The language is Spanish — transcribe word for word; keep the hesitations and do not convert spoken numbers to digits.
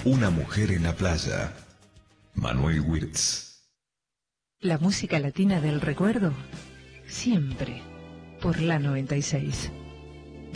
Una mujer en la playa. Manuel Wirtz. La música latina del recuerdo, siempre por la noventa y seis.